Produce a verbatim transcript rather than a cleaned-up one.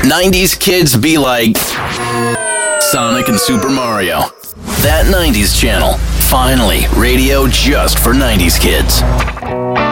nineties kids be like Sonic and Super Mario. That nineties channel. Finally, radio just for nineties kids.